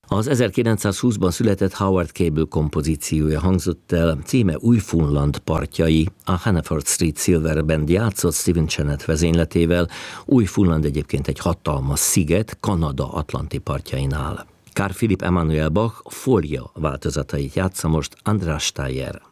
Az 1920-ban született Howard Cable kompozíciója hangzott el, címe Új-Funland partjai, a Hannaford Street Silver Band játszott Stephen Channett vezényletével. Új-Funland egyébként egy hatalmas sziget Kanada atlanti partjainál. Carl Philipp Emanuel Bach Folia változatait játsza most András Steyr.